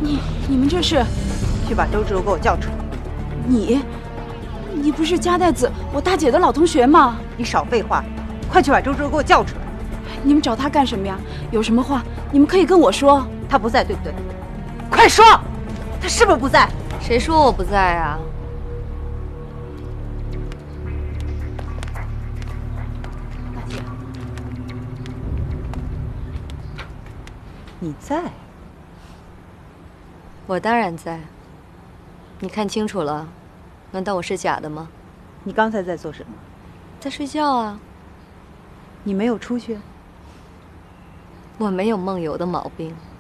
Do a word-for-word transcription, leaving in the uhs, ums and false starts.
你你们这是？ 去把周芷茹给我叫出来。 你，你不是加代子我大姐的老同学吗？ 你少废话，快去把周芷茹给我叫出来。 你们找她干什么呀？有什么话你们可以跟我说。 她不在，对不对？快说，她是不是不在？ 谁说我不在啊？ 大姐， 你在？ 我当然在。你看清楚了，难道我是假的吗？ 你刚才在做什么？ 在睡觉啊。 你没有出去？ 我没有梦游的毛病。